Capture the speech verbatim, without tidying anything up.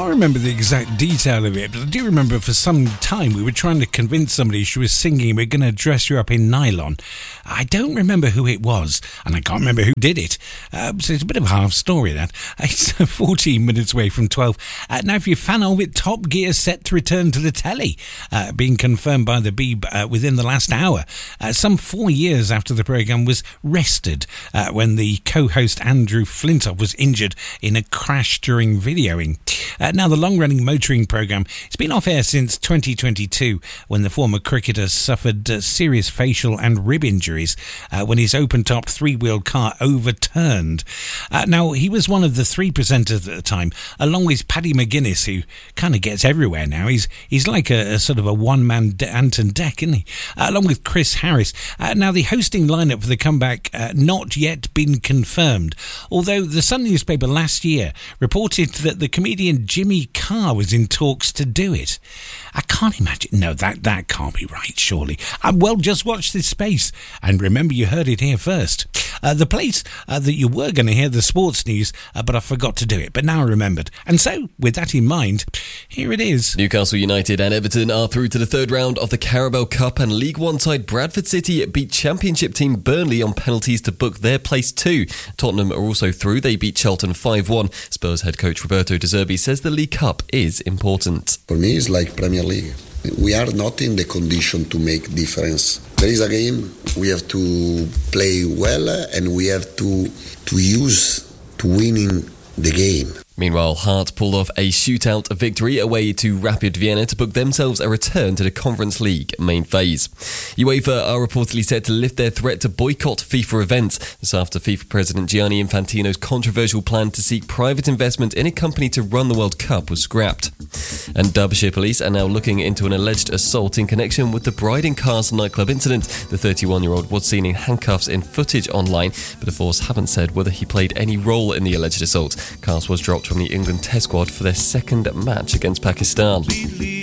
can't remember the exact detail of it, but I do remember for some time we were trying to convince somebody she was singing We're Going to Dress You Up in Nylon. I don't remember who it was, and I can't remember who did it. Uh, so it's a bit of a half story, that. It's fourteen minutes away from twelve. Uh, now, if you're a fan of it, Top Gear set to return to the telly, uh, being confirmed by the Beeb uh, within the last hour. Uh, some four years after the programme was rested uh, when the co-host Andrew Flintoff was injured in a crash during videoing. Uh, now, the long-running motoring programme has been off air since twenty twenty-two, when the former cricketer suffered uh, serious facial and rib injuries uh, when his open-topped three-wheeled car overturned. Uh, now, he was one of the three presenters at the time, along with Paddy McGuinness, who kind of gets everywhere now. He's he's like a, a sort of a one-man De- Anton Deck, isn't he? Uh, along with Chris Harris. Uh, now, the hosting lineup for the comeback uh, not yet been confirmed, although the Sun newspaper last year reported that the comedian Jimmy Carr was in talks to do it. I can't imagine. No, that, that can't be right, surely. Uh, well, just watch this space. And remember, you heard it here first. Uh, the place uh, that you were going to hear the sports news, uh, but I forgot to do it. But now I remembered. And so, with that in mind, here it is. Newcastle United and Everton are through to the third round of the Carabao Cup, and League One side Bradford City beat Championship team Burnley on penalties to book their place too. Tottenham are also through. They beat Charlton five one. Spurs head coach Roberto De Zerbi says the League Cup is important. For me, it's like Premier League. We are not in the condition to make difference. There is a game, we have to play well and we have to to use to winning the game. Meanwhile, Heart pulled off a shootout victory away to Rapid Vienna to book themselves a return to the Conference League main phase. UEFA are reportedly set to lift their threat to boycott FIFA events. This after FIFA President Gianni Infantino's controversial plan to seek private investment in a company to run the World Cup was scrapped. And Derbyshire police are now looking into an alleged assault in connection with the Bride in Cars nightclub incident. The thirty-one-year-old was seen in handcuffs in footage online, but the force haven't said whether he played any role in the alleged assault. Cars was dropped from the England Test squad for their second match against Pakistan.